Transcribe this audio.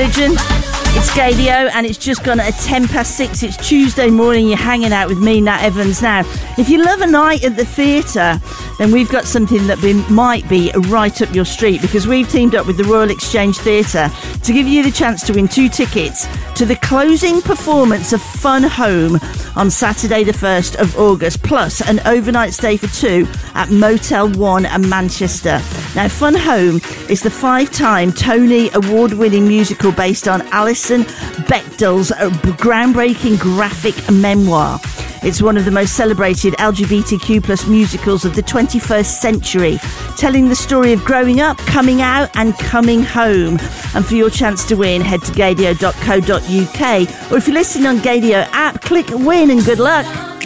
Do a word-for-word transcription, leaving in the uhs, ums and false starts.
Religion. It's Gadio, and it's just gone at ten past six. It's Tuesday morning. You're hanging out with me, Nat Evans. Now, if you love a night at the theatre, then we've got something that be, might be right up your street, because we've teamed up with the Royal Exchange Theatre to give you the chance to win two tickets to the closing performance of Fun Home on Saturday the first of August, plus an overnight stay for two at Motel One in Manchester. Now, Fun Home is the five-time Tony Award-winning musical based on Alison Bechdel's groundbreaking graphic memoir. It's one of the most celebrated L G B T Q plus musicals of the twenty-first century, telling the story of growing up, coming out and coming home. And for your chance to win, head to gadio dot co dot uk, or if you're listening on Gadio app, click win and good luck.